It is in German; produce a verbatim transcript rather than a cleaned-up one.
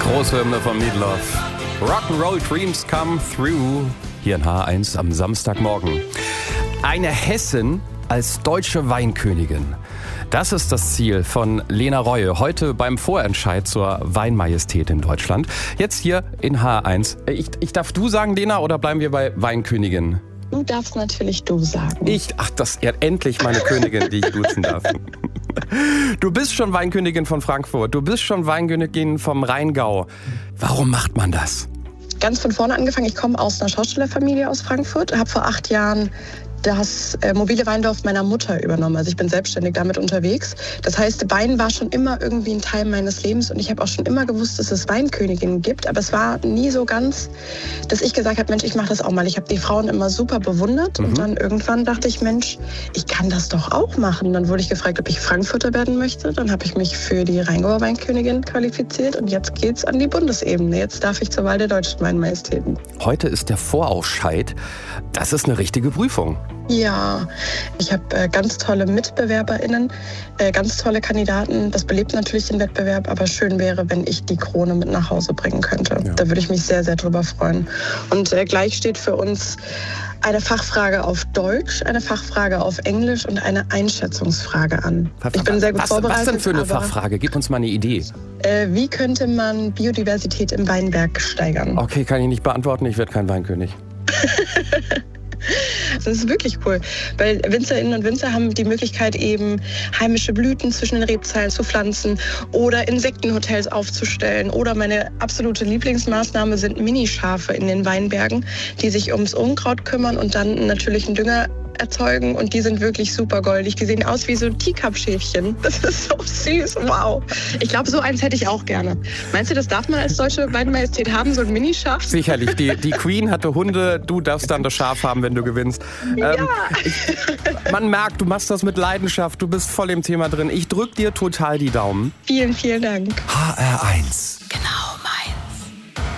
Große Hymne von Meatloaf. Rock'n'Roll Dreams Come Through. Hier in H eins am Samstagmorgen. Eine Hessin als deutsche Weinkönigin. Das ist das Ziel von Lena Reue heute beim Vorentscheid zur Weinmajestät in Deutschland. Jetzt hier in H eins. Ich, ich darf du sagen, Lena, oder bleiben wir bei Weinkönigin? Du darfst natürlich du sagen. Ich, ach, das ist endlich meine Königin, die ich duzen darf. Du bist schon Weinkönigin von Frankfurt. Du bist schon Weinkönigin vom Rheingau. Warum macht man das? Ganz von vorne angefangen. Ich komme aus einer Schauspielerfamilie aus Frankfurt. Habe vor acht Jahren das äh, mobile Weindorf meiner Mutter übernommen. Also ich bin selbstständig damit unterwegs. Das heißt, Wein war schon immer irgendwie ein Teil meines Lebens und ich habe auch schon immer gewusst, dass es Weinköniginnen gibt. Aber es war nie so ganz, dass ich gesagt habe, Mensch, ich mache das auch mal. Ich habe die Frauen immer super bewundert mhm. und dann irgendwann dachte ich, Mensch, ich kann das doch auch machen. Dann wurde ich gefragt, ob ich Frankfurter werden möchte. Dann habe ich mich für die Rheingauer Weinkönigin qualifiziert und jetzt geht's an die Bundesebene. Jetzt darf ich zur Wahl der deutschen Weinmajestäten. Heute ist der Vorausscheid. Das ist eine richtige Prüfung. Ja, ich habe äh, ganz tolle MitbewerberInnen, äh, ganz tolle Kandidaten. Das belebt natürlich den Wettbewerb, aber schön wäre, wenn ich die Krone mit nach Hause bringen könnte. Ja. Da würde ich mich sehr, sehr drüber freuen. Und äh, gleich steht für uns eine Fachfrage auf Deutsch, eine Fachfrage auf Englisch und eine Einschätzungsfrage an. Ich bin sehr gut was, vorbereitet. Was denn für eine Fachfrage? Gib uns mal eine Idee. Äh, wie könnte man Biodiversität im Weinberg steigern? Okay, kann ich nicht beantworten. Ich werde kein Weinkönig. Das ist wirklich cool, weil Winzerinnen und Winzer haben die Möglichkeit, eben heimische Blüten zwischen den Rebzeilen zu pflanzen oder Insektenhotels aufzustellen. Oder meine absolute Lieblingsmaßnahme sind Minischafe in den Weinbergen, die sich ums Unkraut kümmern und dann natürlich einen Dünger erzeugen. Und die sind wirklich super goldig. Die sehen aus wie so Teacup-Schäfchen. Das ist so süß. Wow. Ich glaube, so eins hätte ich auch gerne. Meinst du, das darf man als deutsche Weinmajestät haben, so ein Minischaf? Sicherlich. Die, die Queen hatte Hunde. Du darfst dann das Schaf haben, wenn du gewinnst. Ja. Ähm, ich, man merkt, du machst das mit Leidenschaft. Du bist voll im Thema drin. Ich drück dir total die Daumen. Vielen, vielen Dank. H R eins